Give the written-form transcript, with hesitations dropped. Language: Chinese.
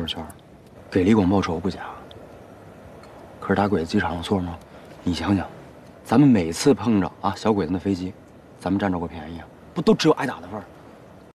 圈，给李广报仇不假。可是打鬼子机场有错吗？你想想，咱们每次碰着啊小鬼子的飞机，咱们占着过便宜啊，不都只有挨打的份儿？